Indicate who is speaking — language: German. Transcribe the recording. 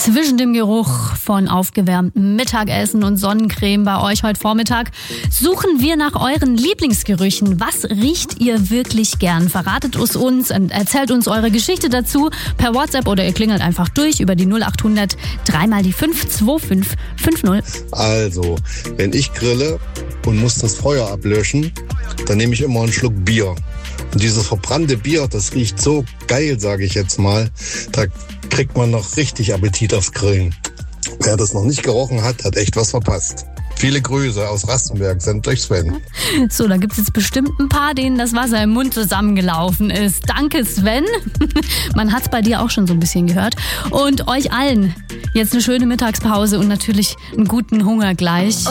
Speaker 1: Zwischen dem Geruch von aufgewärmtem Mittagessen und Sonnencreme bei euch heute Vormittag suchen wir nach euren Lieblingsgerüchen. Was riecht ihr wirklich gern? Verratet es uns und erzählt uns eure Geschichte dazu per WhatsApp oder ihr klingelt einfach durch über die 0800 3 mal die 52550.
Speaker 2: Also, wenn ich grille und muss das Feuer ablöschen, dann nehme ich immer einen Schluck Bier. Und dieses verbrannte Bier, das riecht so geil, sage ich jetzt mal. Da kriegt man noch richtig Appetit aufs Grillen. Wer das noch nicht gerochen hat, hat echt was verpasst. Viele Grüße aus Rastenberg, sendet euch Sven.
Speaker 1: So, da gibt es jetzt bestimmt ein paar, denen das Wasser im Mund zusammengelaufen ist. Danke, Sven. Man hat es bei dir auch schon so ein bisschen gehört. Und euch allen jetzt eine schöne Mittagspause und natürlich einen guten Hunger gleich.